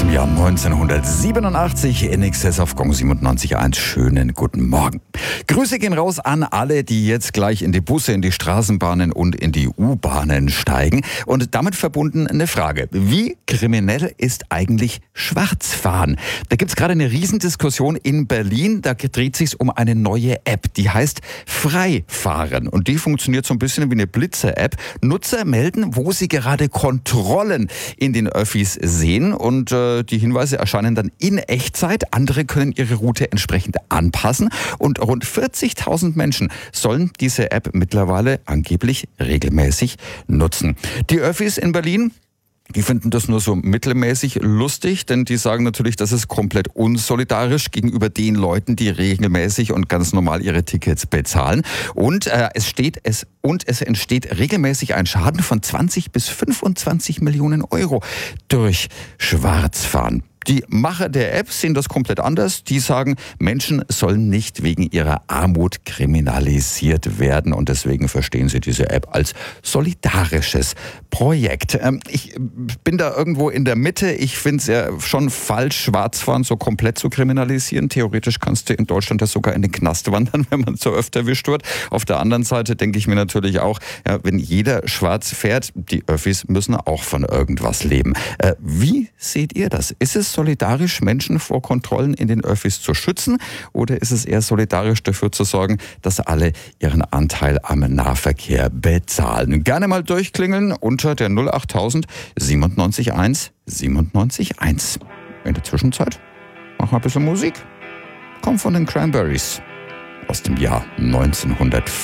dem Jahr 1987 in Excess auf Gong 97.1. Schönen guten Morgen. Grüße gehen raus an alle, die jetzt gleich in die Busse, in die Straßenbahnen und in die U-Bahnen steigen. Und damit verbunden eine Frage. Wie kriminell ist eigentlich Schwarzfahren? Da gibt's gerade eine Riesendiskussion in Berlin. Da dreht sich's um eine neue App, die heißt Freifahren. Und die funktioniert so ein bisschen wie eine Blitzer-App. Nutzer melden, wo sie gerade Kontrollen in den Öffis sehen. Und die Hinweise erscheinen dann in Echtzeit. Andere können ihre Route entsprechend anpassen. Und rund 40.000 Menschen sollen diese App mittlerweile angeblich regelmäßig nutzen. Die Öffis in Berlin, die finden das nur so mittelmäßig lustig, denn die sagen natürlich, das ist komplett unsolidarisch gegenüber den Leuten, die regelmäßig und ganz normal ihre Tickets bezahlen. Und es entsteht regelmäßig ein Schaden von 20 bis 25 Millionen Euro durch Schwarzfahren. Die Macher der App sehen das komplett anders. Die sagen, Menschen sollen nicht wegen ihrer Armut kriminalisiert werden. Und deswegen verstehen sie diese App als solidarisches Projekt. Ich bin da irgendwo in der Mitte. Ich finde es ja schon falsch, Schwarzfahren so komplett zu kriminalisieren. Theoretisch kannst du in Deutschland ja sogar in den Knast wandern, wenn man so öfter erwischt wird. Auf der anderen Seite denke ich mir natürlich auch, ja, wenn jeder schwarz fährt, die Öffis müssen auch von irgendwas leben. Wie seht ihr das? Ist es solidarisch, Menschen vor Kontrollen in den Öffis zu schützen? Oder ist es eher solidarisch dafür zu sorgen, dass alle ihren Anteil am Nahverkehr bezahlen? Gerne mal durchklingeln unter der 08000 97.1 97.1. In der Zwischenzeit machen wir ein bisschen Musik. Kommt von den Cranberries aus dem Jahr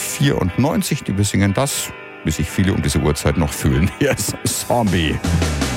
1994. Die besingen das, bis sich viele um diese Uhrzeit noch fühlen. Hier ist Zombie.